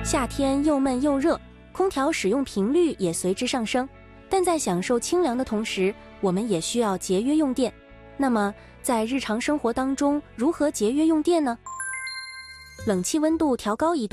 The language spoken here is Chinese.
夏天又闷又热，空调使用频率也随之上升。但在享受清凉的同时，我们也需要节约用电。那么，在日常生活当中，如何节约用电呢？冷气温度调高1度。